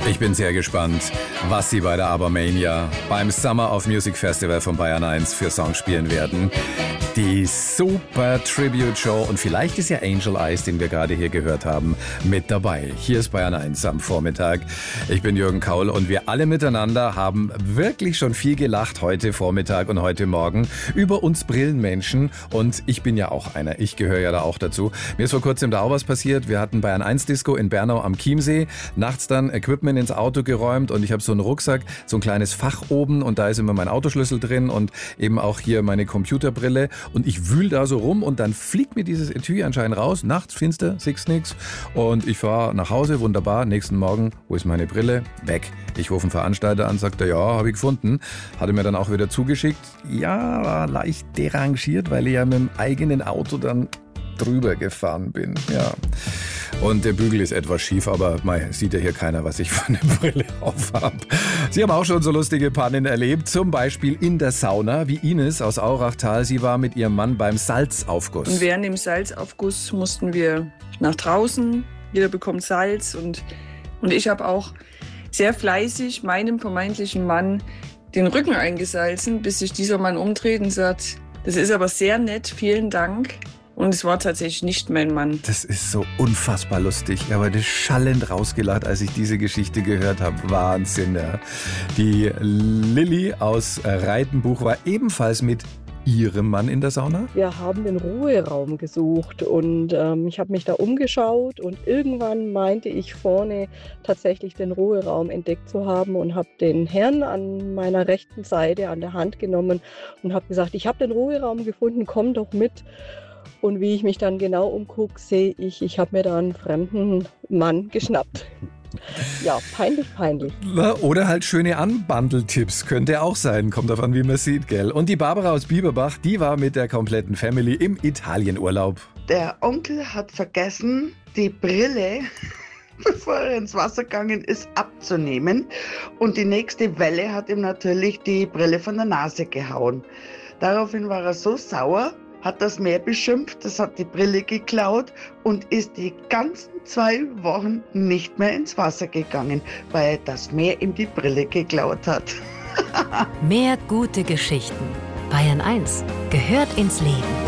Ich bin sehr gespannt, was Sie bei der Abermania beim Summer of Music Festival von Bayern 1 für Songs spielen werden. Die super Tribute Show und vielleicht ist ja Angel Eyes, den wir gerade hier gehört haben, mit dabei. Hier ist Bayern 1 am Vormittag. Ich bin Jürgen Kaul und wir alle miteinander haben wirklich schon viel gelacht heute Vormittag und heute Morgen über uns Brillenmenschen und ich bin ja auch einer. Ich gehöre ja da auch dazu. Mir ist vor kurzem da auch was passiert. Wir hatten Bayern 1 Disco in Bernau am Chiemsee. Nachts dann Equipment ins Auto geräumt und ich habe so einen Rucksack, so ein kleines Fach oben und da ist immer mein Autoschlüssel drin und eben auch hier meine Computerbrille. Und ich wühl da so rum und dann fliegt mir dieses Etui anscheinend raus. Nachts, finster, siehst nix. Und ich fahre nach Hause, wunderbar. Nächsten Morgen, wo ist meine Brille? Weg. Ich rufe einen Veranstalter an, sagt er, ja, habe ich gefunden. Hatte mir dann auch wieder zugeschickt. Ja, war leicht derangiert, weil ich ja mit dem eigenen Auto dann drüber gefahren bin. Ja. Und der Bügel ist etwas schief, aber sieht ja hier keiner, was ich für eine Brille auf habe. Sie haben auch schon so lustige Pannen erlebt, zum Beispiel in der Sauna, wie Ines aus Aurachtal. Sie war mit ihrem Mann beim Salzaufguss. Und während dem Salzaufguss mussten wir nach draußen. Jeder bekommt Salz und ich habe auch sehr fleißig meinem vermeintlichen Mann den Rücken eingesalzen, bis sich dieser Mann umdreht und sagt, das ist aber sehr nett, vielen Dank. Und es war tatsächlich nicht mein Mann. Das ist so unfassbar lustig. Ich habe heute schallend rausgelacht, als ich diese Geschichte gehört habe. Wahnsinn, ja. Die Lilly aus Reitenbuch war ebenfalls mit ihrem Mann in der Sauna? Wir haben den Ruheraum gesucht und ich habe mich da umgeschaut und irgendwann meinte ich vorne tatsächlich den Ruheraum entdeckt zu haben und habe den Herrn an meiner rechten Seite an der Hand genommen und habe gesagt, ich habe den Ruheraum gefunden, komm doch mit. Und wie ich mich dann genau umgucke, sehe ich habe mir da einen fremden Mann geschnappt. Ja, peinlich. Oder halt schöne Unbundle-Tipps, könnte auch sein. Kommt davon, wie man sieht, gell? Und die Barbara aus Bieberbach, die war mit der kompletten Family im Italienurlaub. Der Onkel hat vergessen, die Brille, bevor er ins Wasser gegangen ist, abzunehmen. Und die nächste Welle hat ihm natürlich die Brille von der Nase gehauen. Daraufhin war er so sauer, hat das Meer beschimpft, das hat die Brille geklaut und ist die ganzen 2 Wochen nicht mehr ins Wasser gegangen, weil das Meer ihm die Brille geklaut hat. Mehr gute Geschichten. Bayern 1 gehört ins Leben.